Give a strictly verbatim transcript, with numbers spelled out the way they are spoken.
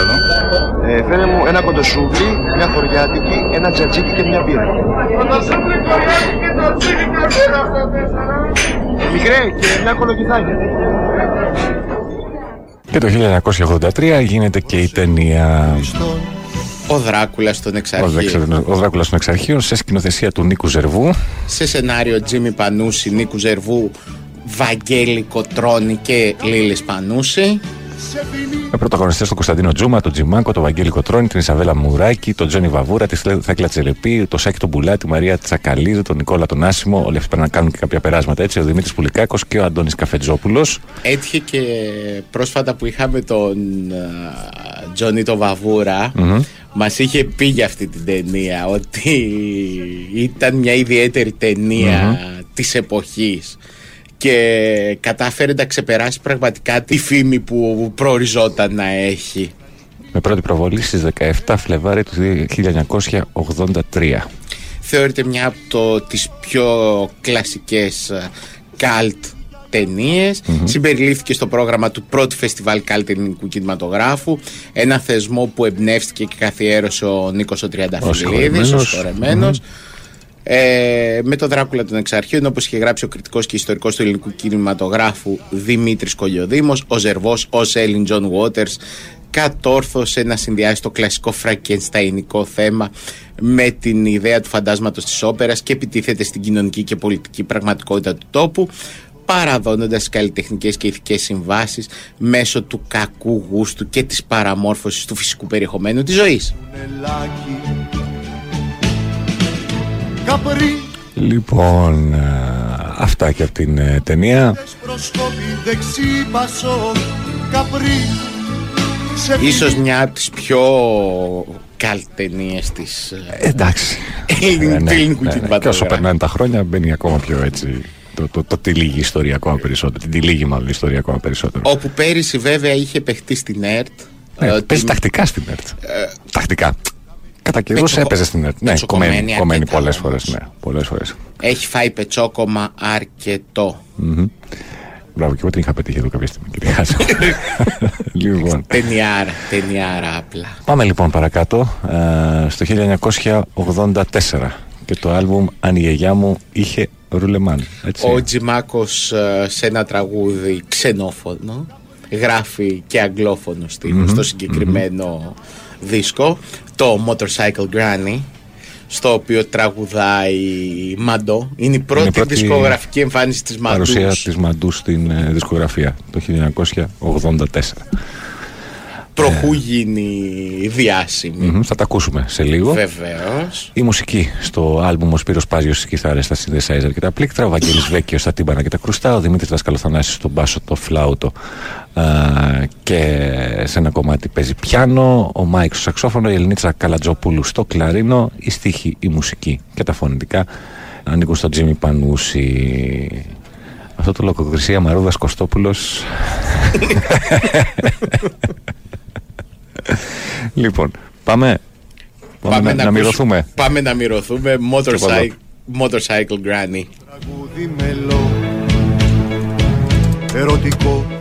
παρακαλώ. Ε, φέρε μου ένα κοντοσούβλι, μια χωριάτικη, ένα τζατζίκι και μια μπύρα. Κοντοσούβλι, χωριάτικη και τζατζίκι και μπύρα αυτό τέσσερα. Μικρέ και μια κολοκυθάκια. Και το χίλια εννιακόσια ογδόντα τρία γίνεται και η ταινία Ο Δράκουλας στον Εξαρχείο. Ο Δράκουλας των Εξαρχείων, σε σκηνοθεσία του Νίκου Ζερβού. Σε σενάριο Τζίμι Πανούση, Νίκου Ζερβού, Βαγγέλη Κοτρώνη και Λίλης Πανούση. Με πρωταγωνιστές τον Κωνσταντίνο Τζούμα, τον Τζιμάκο, τον Βαγγέλη Κοτρώνη, την Ισαβέλα Μουράκη, τον Τζόνι Βαβούρα, τη Θέκλα Τσελεπή, τον Σάκη τον Μπουλά, τη Μαρία Τσακαλίδη, τον Νικόλα τον Άσιμο. Όλοι αυτοί πρέπει να κάνουν και κάποια περάσματα έτσι. Ο Δημήτρης Πουλικάκος και ο Αντώνης Καφετζόπουλος. Έτυχε και πρόσφατα που είχαμε τον Τζόνι τον Βαβούρα, mm-hmm. μας είχε πει για αυτή την ταινία ότι ήταν μια ιδιαίτερη ταινία mm-hmm. της εποχής. Και κατάφερε να ξεπεράσει πραγματικά τη φήμη που προοριζόταν να έχει. Με πρώτη προβολή στις δεκαεφτά Φλεβάρι του χίλια εννιακόσια ογδόντα τρία. Θεωρείται μια από το, τις πιο κλασικές καλτ ταινίες. Mm-hmm. Συμπεριλήφθηκε στο πρόγραμμα του πρώτου φεστιβάλ καλτ ελληνικού κινηματογράφου. Ένα θεσμό που εμπνεύστηκε και καθιέρωσε ο Νίκος ο Τριανταφυλλίδης, ο συγχωρεμένος. Mm-hmm. Ε, με τον Δράκουλα των Εξαρχείων, όπως είχε γράψει ο κριτικός και ιστορικός του ελληνικού κινηματογράφου Δημήτρης Κολιοδήμος, ο Ζερβός ως Έλλην Τζον Waters κατόρθωσε να συνδυάσει το κλασικό φραγκενσταϊνικό θέμα με την ιδέα του φαντάσματος της όπερας και επιτίθεται στην κοινωνική και πολιτική πραγματικότητα του τόπου, παραδώνοντας τις καλλιτεχνικές και ηθικές συμβάσεις μέσω του κακού γούστου και της παραμόρφωσης του φυσικού περιεχομένου της ζωής. Λοιπόν, αυτά και από την ε, ταινία. Ίσως μια από τις πιο καλ ταινίες της ε, εντάξει ελληνικού κινηματογράφου. Και όσο περνάνε τα χρόνια μπαίνει ακόμα πιο έτσι το, το, το τυλίγει ιστορία ακόμα περισσότερο. Την τυλίγει μάλλον ιστορία ακόμα περισσότερο. Όπου πέρυσι βέβαια είχε παιχτεί στην ΕΡΤ. Ναι, ε, παίζει τακτικά στην ΕΡΤ. Ε, τακτικά. Κατά καιρούς έπαιζε στην ΕΡΤ. Ναι, κομμένη, κομμένη πολλές φορές, ναι, πολλές φορές. Έχει φάει πετσόκομα αρκετό. Mm-hmm. Μπράβο, και εγώ την είχα πετύχει εδώ κάποια στιγμή. Λοιπόν. Ταινιάρα, ταινιάρα απλά. Πάμε λοιπόν παρακάτω ε, στο χίλια εννιακόσια ογδόντα τέσσερα και το άλμπουμ «Αν η γιαγιά μου είχε ρουλεμάν». Έτσι. Ο Τζιμάκος ε, σε ένα τραγούδι ξενόφωνο γράφει και αγγλόφωνο στίχο mm-hmm. στο συγκεκριμένο mm-hmm. δίσκο, το Motorcycle Granny, στο οποίο τραγουδάει Μαντό. Είναι η πρώτη, είναι πρώτη δισκογραφική εμφάνιση της Μαντού. Παρουσία της Μαντού στην ε, δισκογραφία το χίλια εννιακόσια ογδόντα τέσσερα. Προχού γίνει διάσημη. Mm-hmm, θα τα ακούσουμε σε λίγο. Βεβαίως. Η μουσική στο άλμπουμ, ο Σπύρος Πάζιος στις κιθάρες, στα synthesizer και τα πλήκτρα, ο Βαγγέλης Βέκκιος στα τύμπανα και τα κρουστά, ο Δημήτρης Δασκαλοθανάσης στον μπάσο, το φλάουτο α, και σε ένα κομμάτι παίζει πιάνο, ο Μάικς στο σαξόφωνο, η Ελληνίτσα Καλατζοπούλου στο κλαρίνο, η στίχη, η μουσική και τα φωνητικά ανήκουν στον Τζίμι Πανούση. Αυτό το λογοκρισία Μαρούδας Κωστόπουλος. Λοιπόν, πάμε, πάμε, πάμε να, να μυρωθούμε. Πάμε να μυρωθούμε. Motorcycle, motorcycle Granny. Τραγούδι μελό, ερωτικό